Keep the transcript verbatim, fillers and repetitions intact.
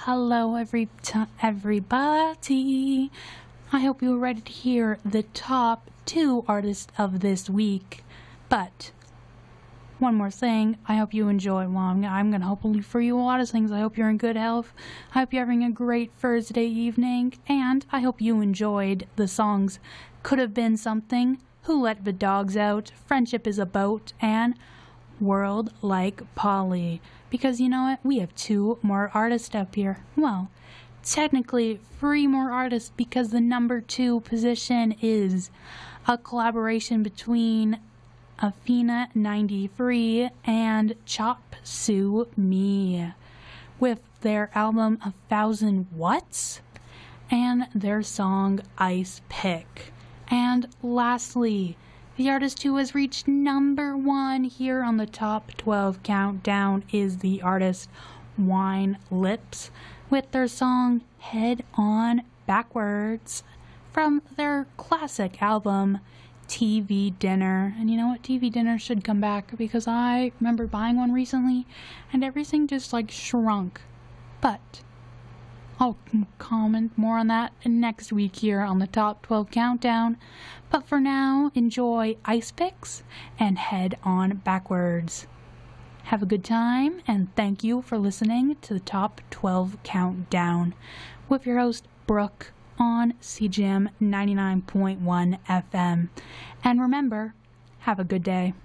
hello every t- everybody. I hope you were ready to hear the top two artists of this week. But one more thing, I hope you enjoy. Well, I'm, I'm going to hopefully for you a lot of things. I hope you're in good health. I hope you're having a great Thursday evening. And I hope you enjoyed the songs Could Have Been Something, Who Let the Dogs Out, Friendship is a Boat, and World Like Polly. Because you know what? We have two more artists up here. Well, technically three more artists because the number two position is a collaboration between Athena ninety-three and Chop Sue Me with their album A Thousand What's and their song Ice Pick. And lastly, the artist who has reached number one here on the top twelve countdown is the artist Wine Lips with their song Head On Backwards from their classic album T V Dinner. And you know what? T V Dinner should come back because I remember buying one recently and everything just like shrunk. But I'll comment more on that next week here on the top twelve countdown. But for now, enjoy Ice Picks and Head On Backwards. Have a good time, and thank you for listening to the top twelve countdown with your host Brooke on C J M ninety-nine point one F M. And remember, have a good day.